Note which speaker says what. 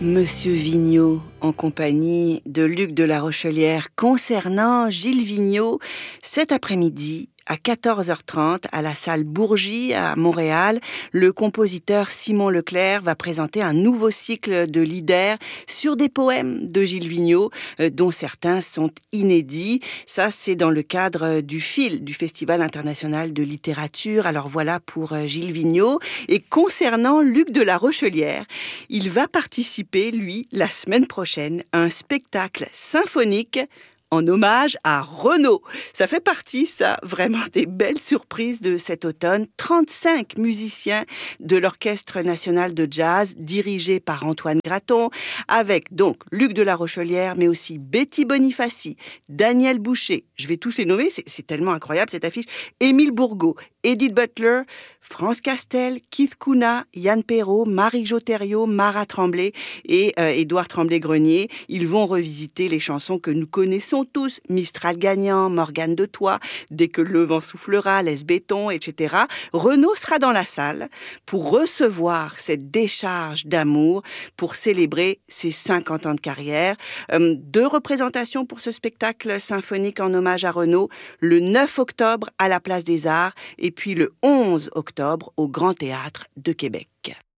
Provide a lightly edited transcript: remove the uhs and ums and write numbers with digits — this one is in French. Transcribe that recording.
Speaker 1: Monsieur Vigneault, en compagnie de Luc de la Rochelière, concernant Gilles Vigneault, cet après-midi, à 14h30, à la salle Bourgie, à Montréal, le compositeur Simon Leclerc va présenter un nouveau cycle de lieder sur des poèmes de Gilles Vigneault, dont certains sont inédits. Ça, c'est dans le cadre du FIL, du Festival international de littérature. Alors voilà pour Gilles Vigneault. Et concernant Luc de la Rochelière, il va participer, lui, la semaine prochaine, à un spectacle symphonique en hommage à Renaud. Ça fait partie, ça, vraiment des belles surprises de cet automne. 35 musiciens de l'Orchestre national de jazz, dirigé par Antoine Graton, avec donc Luc de la Rochelière, mais aussi Betty Bonifaci, Daniel Boucher, je vais tous les nommer, c'est tellement incroyable cette affiche, Émile Bourgault, Edith Butler, France Castel, Keith Kuna, Yann Perrault, Marie-Jo Thériault, Marat Tremblay et Édouard Tremblay-Grenier. Ils vont revisiter les chansons que nous connaissons tous, Mistral gagnant, Morgane de Troyes, Dès que le vent soufflera, Laisse béton, etc. Renaud sera dans la salle pour recevoir cette décharge d'amour, pour célébrer ses 50 ans de carrière. 2 représentations pour ce spectacle symphonique en hommage à Renaud, le 9 octobre à la Place des Arts et puis le 11 octobre au Grand Théâtre de Québec.